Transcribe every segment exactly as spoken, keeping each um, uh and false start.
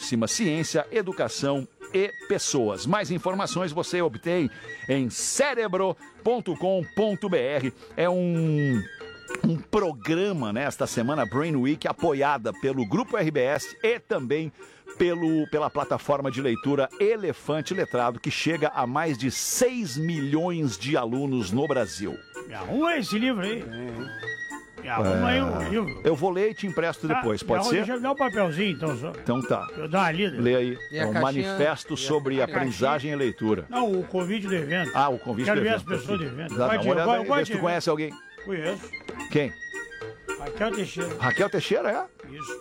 próxima. Ciência, educação e pessoas. Mais informações você obtém em cérebro ponto com ponto br. É um... um programa nesta semana Brain Week apoiada pelo Grupo R B S e também pelo, pela plataforma de leitura Elefante Letrado, que chega a mais de seis milhões de alunos no Brasil. Me arruma esse livro aí. Me arruma é... aí o livro. Eu vou ler e te empresto tá, depois, pode ser? Deixa eu dar um papelzinho então só. Então tá. Eu dar uma lida. Lê aí. E é um caixinha... manifesto sobre aprendizagem e leitura. Não, o convite do evento. Ah, o convite Quero do evento. Quero ver as pessoas do evento. Dá uma olhada aí, vê se tu conhece alguém. Conheço. Quem? Raquel Teixeira. Raquel Teixeira, é? Isso.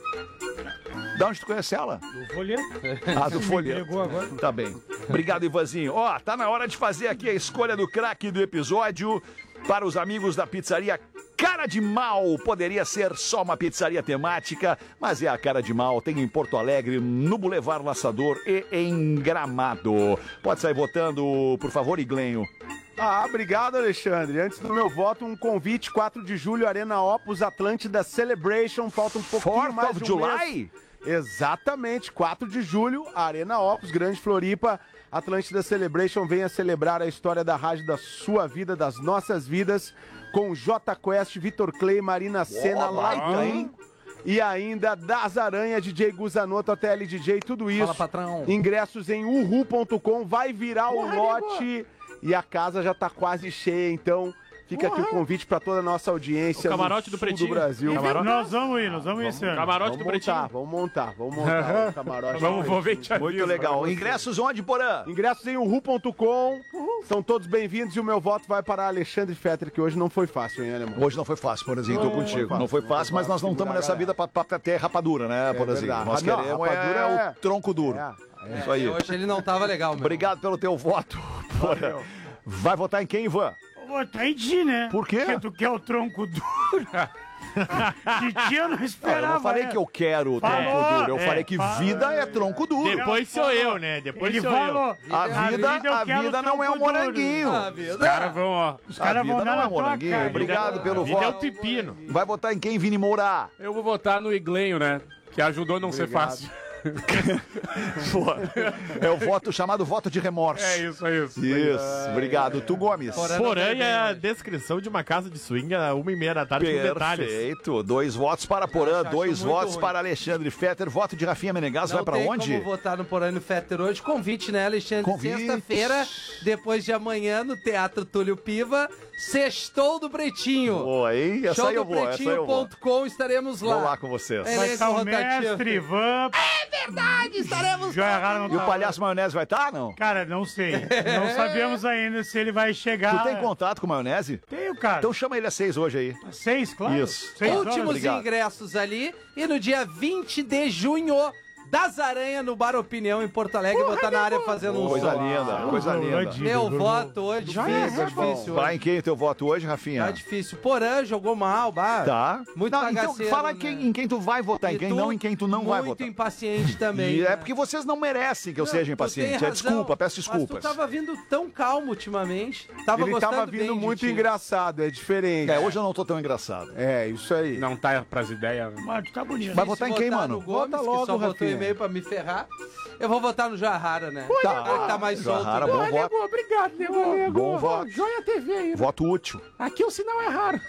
Da onde tu conhece ela? Do folheto. Ah, do folheto. Pegou agora. Tá bem. Obrigado, Ivanzinho. Ó, tá na hora de fazer aqui a escolha do craque do episódio para os amigos da pizzaria Cara de Mal. Poderia ser só uma pizzaria temática, mas é a Cara de Mal. Tem em Porto Alegre, no Boulevard Laçador e em Gramado. Pode sair votando, por favor, Iglenho. Ah, obrigado, Alexandre. Antes do meu voto, um convite, quatro de julho, Arena Opus, Atlântida Celebration. Falta um pouquinho Fourth mais of de um July? mês. Exatamente, quatro de julho, Arena Opus, Grande Floripa, Atlântida Celebration. Venha celebrar a história da rádio da sua vida, das nossas vidas, com J Quest, Vitor Clay, Marina Senna, Laitão e ainda Das Aranha, D J Guzanoto, A T L D J, tudo isso. Fala, patrão. Ingressos em uhu ponto com, vai virar o lote e a casa já tá quase cheia, então... Fica aqui o convite para toda a nossa audiência. O camarote do Pretinho. Do Brasil. Camarote. Nós vamos ir, nós vamos ir esse ano. Camarote vamos do Pretinho. Montar, vamos montar, vamos montar o camarote. Vamos, vou ver te Muito legal. Ingressos onde, Porã? Ingressos em uhu ponto com. São todos bem-vindos e o meu voto vai para Alexandre Fetter, que hoje não foi fácil, hein, Alemão? Hoje não foi fácil, Porãzinho, tô contigo. Não foi fácil, mas nós não estamos nessa vida pra, pra ter rapadura, né, Porãzinho? verdade. Nós Não, queremos rapadura é, é- o tronco duro. É, Isso aí. Hoje ele não tava legal, meu. Obrigado pelo teu voto, Porã. Vai votar em quem, Ivan? Vou votar em ti, né? Por quê? Porque tu quer o tronco duro. De ti eu não Ah, esperava. eu não falei né? que eu quero o Falou, tronco duro, eu é, falei que falou, vida é tronco duro. Depois sou eu, né? Depois Ele sou falou. eu. A A vida, vida eu a quero vida não é um tronco duro. moranguinho. Ah, vida. Os caras vão, ó. Os A caras vida vão dar não é na um tua moranguinho. cara. Obrigado pelo A vida é o voto. pepino. Vai votar em quem, Vini Moura? Eu vou votar no Iglenho, né? Que ajudou a não ser fácil. Pô, é o voto chamado voto de remorso. É isso, é isso. Isso, obrigado. Tu, Gomes. Porém, é a descrição de uma casa de swing a uma e meia da tarde com detalhes. Perfeito. Dois votos para Porã, acho dois muito votos ruim. para Alexandre Fetter. Voto de Rafinha Menegas vai Não para tem onde? como votar no Porã e no Fetter hoje. Convite, né, Alexandre? Convite. Sexta-feira, depois de amanhã, no Teatro Túlio Piva, Sextou do Pretinho. Boa, hein? Essa Show aí eu do vou, essa aí eu vou. pretinho ponto com, estaremos lá. Vou lá com vocês. É. Vai Elenco estar o rotativo. mestre Ivan. É verdade, estaremos Já lá. erraram no E o tá- Palhaço Maionese vai estar, não? Cara, não sei. Não sabemos ainda se ele vai chegar. Tu tem contato com o Maionese? Tenho, cara. Então chama ele às seis hoje aí. Seis, claro. Isso. Seis horas. Últimos obrigado. ingressos ali. E no dia vinte de junho, Das Aranha, no Bar Opinião, em Porto Alegre. Vou estar na área fazendo um Coisa som. linda, coisa linda. Tadinho. Meu Do- voto hoje, difícil, difícil. Vai hoje. em quem o teu voto hoje, Rafinha? Tá difícil. Porã jogou mal, bah. Tá. Muito não, então bagaceiro, fala em né? quem, em quem tu vai votar, em E quem tu, não, em quem tu não vai Muito votar. impaciente também. E né? é porque vocês não merecem que eu Não, seja tu tem impaciente. É razão, desculpa, peço desculpas. Mas tu tava vindo tão calmo ultimamente. Tava Ele gostando tava bem vindo de muito ti. engraçado, é diferente. É, hoje eu não tô tão engraçado. É, isso aí. Não tá pras ideias. Mas tá bonito. Vai Se votar em quem, votar mano? No Gomes, Vota que logo, só botou Rafinha. e-mail pra me ferrar. Eu vou votar no Jahara, né? Tá. O cara que tá mais solto. Jahara, né? bom voto. Obrigado, nego. Bom voto. Joia T V aí. Voto útil. Aqui o sinal é raro.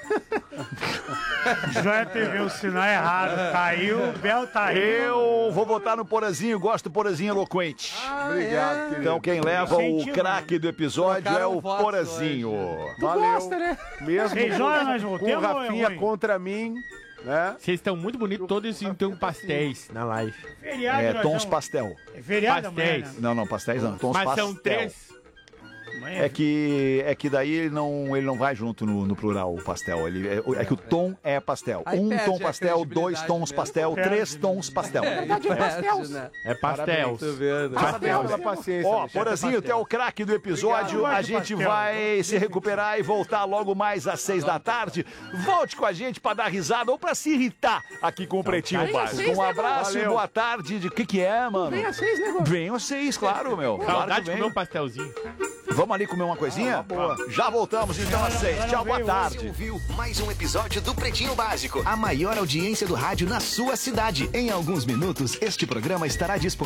Joia T V, o sinal é raro. Caiu, o Bel tá aí. Eu vou votar no Porazinho, gosto do Porazinho eloquente. Ah, Obrigado, é. querido. Então quem leva o Incentivo, craque do episódio é Trocaram o votos Porazinho. Valeu. né? Mesmo Seis horas nós com o voltemos ou é Rafinha ruim? contra mim, né? Vocês estão muito bonitos, todos então pastéis na live. Feriado, É, nós tons vamos- pastel. É feriado amanhã, Pastéis. né? Não, não, pastéis não, tons Mas pastel. são três. Amanhã É que, é que daí ele não, ele não vai junto no, no plural, o pastel. Ele, é, é que o tom é pastel. Aí Um perde tom a pastel, dois credibilidade tons mesmo. pastel, Perde. três tons pastel. É, perde, né? É pastel. Tô vendo. Parabéns pela paciência. Ó, Alexandre. Porazinho, tu é o craque do episódio. Obrigado. A gente Pastel. vai se recuperar e voltar logo mais às seis da tarde. Volte com a gente pra dar risada ou pra se irritar aqui com o Pretinho Básico. Um abraço e Valeu. boa tarde. De que que é, mano? Vem às seis, né? Vem às seis, claro, meu. Claro Saudade que de vem. comer um pastelzinho. Vamos ali comer uma coisinha? boa. Já voltamos então às seis. Tchau, boa Você tarde. ouviu mais um episódio do Pretinho Básico, a maior audiência do rádio na sua cidade. Em alguns minutos, este programa estará disponível